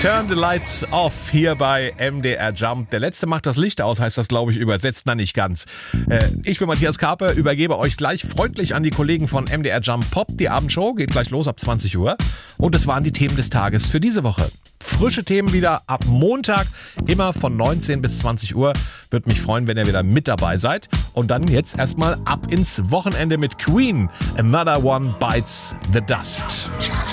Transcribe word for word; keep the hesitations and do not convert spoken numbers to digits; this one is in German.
Turn the Lights Off hier bei M D R Jump. Der Letzte macht das Licht aus, heißt das, glaube ich, übersetzt. Na, nicht ganz. Äh, ich bin Matthias Karpe, übergebe euch gleich freundlich an die Kollegen von M D R Jump Pop. Die Abendshow geht gleich los ab zwanzig Uhr. Und es waren die Themen des Tages für diese Woche. Frische Themen wieder ab Montag, immer von neunzehn bis zwanzig Uhr. Würde mich freuen, wenn ihr wieder mit dabei seid. Und dann jetzt erstmal ab ins Wochenende mit Queen. Another One Bites the Dust.